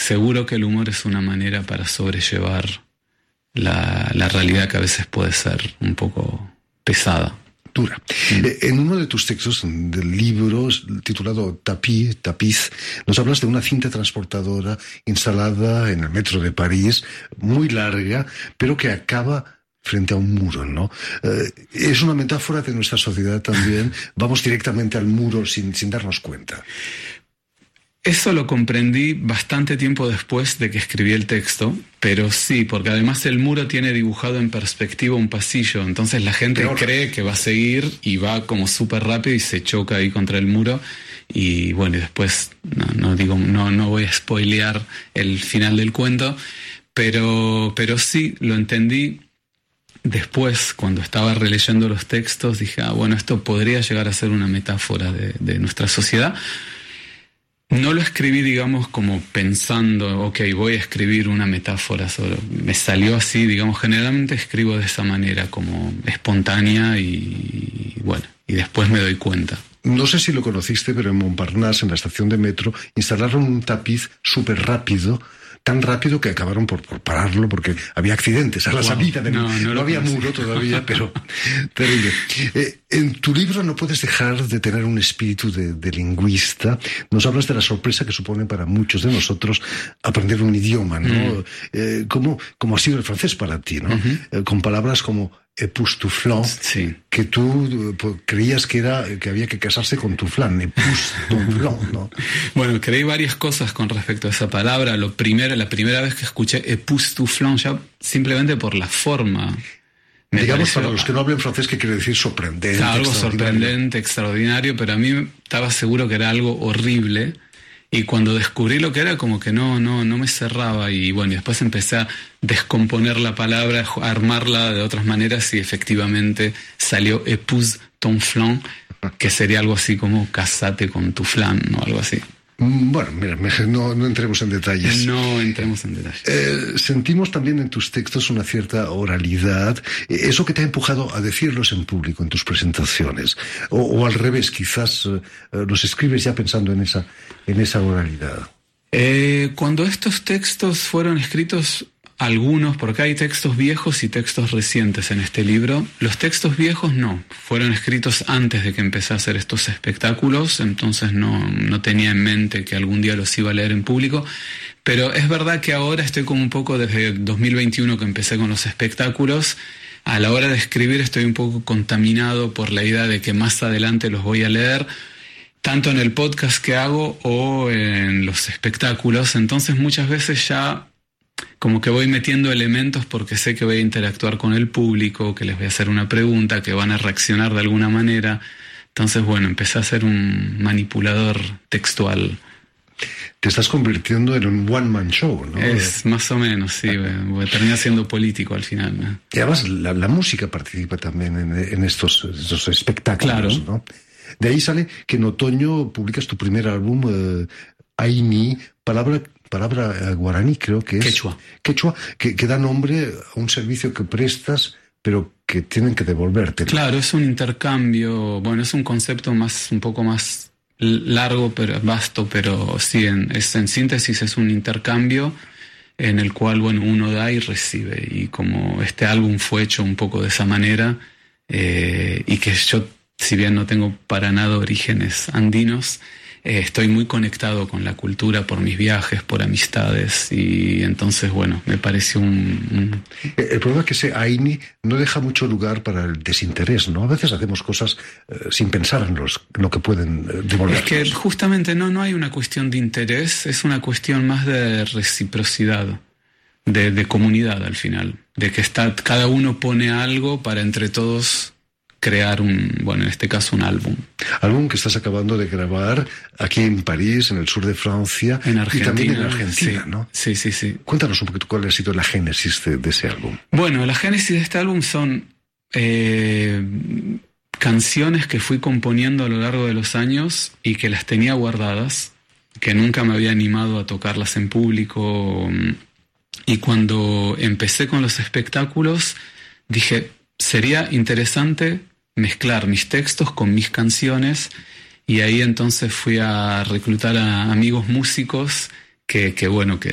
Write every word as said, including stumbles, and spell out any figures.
seguro que el humor es una manera para sobrellevar la, la realidad que a veces puede ser un poco pesada. Dura. Mm. En uno de tus textos del libro titulado Tapiz, Tapiz, nos hablas de una cinta transportadora instalada en el metro de París, muy larga, pero que acaba frente a un muro, ¿no? Eh, es una metáfora de nuestra sociedad también. Vamos directamente al muro sin, sin darnos cuenta. Eso lo comprendí bastante tiempo después de que escribí el texto, pero sí, porque además el muro tiene dibujado en perspectiva un pasillo, entonces la gente Peor. cree que va a seguir y va como súper rápido y se choca ahí contra el muro. Y bueno, y después no, no digo, no, no voy a spoilear el final del cuento, pero, pero sí lo entendí. Después, cuando estaba releyendo los textos, dije, ah, bueno, esto podría llegar a ser una metáfora de, de nuestra sociedad. No lo escribí, digamos, como pensando, ok, voy a escribir una metáfora solo. Me salió así, digamos, generalmente escribo de esa manera, como espontánea y, bueno, y después me doy cuenta. No sé si lo conociste, pero en Montparnasse, en la estación de metro, instalaron un tapiz súper rápido, tan rápido que acabaron por, por pararlo porque había accidentes a la wow. salida de no, no, no había conocí. muro todavía, pero terrible. Eh, en tu libro no puedes dejar de tener un espíritu de, de lingüista. Nos hablas de la sorpresa que supone para muchos de nosotros aprender un idioma, ¿no? Mm. Eh, ¿cómo, cómo ha sido el francés para ti, ¿no? Uh-huh. Eh, con palabras como époustouflant, sí. que tú pues, creías que era que había que casarse con tu flan, époustouflant, ¿no? Bueno, creí varias cosas con respecto a esa palabra. Lo primero, la primera vez que escuché époustouflant, ya simplemente por la forma. Me Digamos pareció, para los que no hablen francés, que quiere decir sorprendente. Claro, algo sorprendente, extraordinario, pero a mí estaba seguro que era algo horrible. Y cuando descubrí lo que era, como que no, no, no me cerraba. Y bueno, y después empecé a descomponer la palabra, a armarla de otras maneras y efectivamente salió épouse ton flan, que sería algo así como casate con tu flan o algo así. Bueno, mira, no, no entremos en detalles. No entremos en detalles. Eh, sentimos también en tus textos una cierta oralidad, eso que te ha empujado a decirlos en público, en tus presentaciones. O, o al revés, quizás eh, los escribes ya pensando en esa, en esa oralidad. Eh, cuando estos textos fueron escritos, algunos, porque hay textos viejos y textos recientes en este libro. Los textos viejos no, fueron escritos antes de que empecé a hacer estos espectáculos, entonces no, no tenía en mente que algún día los iba a leer en público. Pero es verdad que ahora estoy como un poco, desde dos mil veintiuno que empecé con los espectáculos, a la hora de escribir estoy un poco contaminado por la idea de que más adelante los voy a leer, tanto en el podcast que hago o en los espectáculos. Entonces muchas veces ya como que voy metiendo elementos porque sé que voy a interactuar con el público, que les voy a hacer una pregunta, que van a reaccionar de alguna manera. Entonces, bueno, empecé a ser un manipulador textual. Te estás convirtiendo en un one-man show, ¿no? Es más o menos, sí. Voy a terminar siendo político al final, ¿no? Y además la, la música participa también en, en estos, estos espectáculos, claro. ¿no? De ahí sale que en otoño publicas tu primer álbum, eh, Aini, palabra... palabra guaraní, creo que es... Quechua. Quechua, que, que da nombre a un servicio que prestas, pero que tienen que devolverte. Claro, es un intercambio, bueno, es un concepto más, un poco más largo, pero vasto, pero sí, en, es, en síntesis es un intercambio en el cual, bueno, uno da y recibe. Y como este álbum fue hecho un poco de esa manera, eh, y que yo, si bien no tengo para nada orígenes andinos, Eh, estoy muy conectado con la cultura por mis viajes, por amistades, y entonces, bueno, me pareció un... un... El problema es que ese Aini no deja mucho lugar para el desinterés, ¿no? A veces hacemos cosas eh, sin pensar en los, lo que pueden eh, devolvernos. Es que justamente no, no hay una cuestión de interés, es una cuestión más de reciprocidad, de, de comunidad al final, de que está, cada uno pone algo para entre todos crear un, bueno, en este caso un álbum. Álbum que estás acabando de grabar aquí en París, en el sur de Francia. En Argentina. Y también en Argentina, sí, ¿no? Sí, sí, sí. Cuéntanos un poquito cuál ha sido la génesis de, de ese álbum. Bueno, la génesis de este álbum son eh, canciones que fui componiendo a lo largo de los años y que las tenía guardadas, que nunca me había animado a tocarlas en público. Y cuando empecé con los espectáculos, dije, sería interesante mezclar mis textos con mis canciones, y ahí entonces fui a reclutar a amigos músicos que, que bueno, que